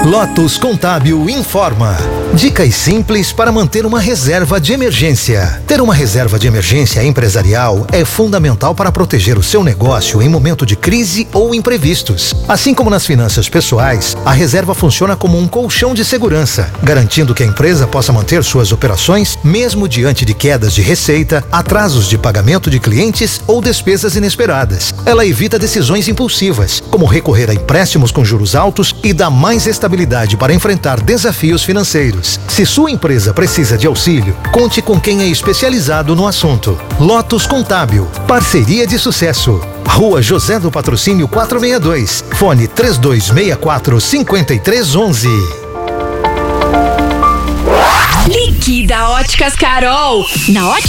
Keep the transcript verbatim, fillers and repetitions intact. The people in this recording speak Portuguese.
Lotus Contábil informa. Dicas simples para manter uma reserva de emergência. Ter uma reserva de emergência empresarial é fundamental para proteger o seu negócio em momento de crise ou imprevistos. Assim como nas finanças pessoais, a reserva funciona como um colchão de segurança, garantindo que a empresa possa manter suas operações mesmo diante de quedas de receita, atrasos de pagamento de clientes ou despesas inesperadas. Ela evita decisões impulsivas, como recorrer a empréstimos com juros altos, e dá mais estabilidade para enfrentar desafios financeiros. Se sua empresa precisa de auxílio, conte com quem é especializado no assunto. Lotus Contábil, parceria de sucesso. Rua José do Patrocínio quatrocentos e sessenta e dois. Fone três dois seis quatro, cinco três um um. Liquida Óticas Carol. Na Óticas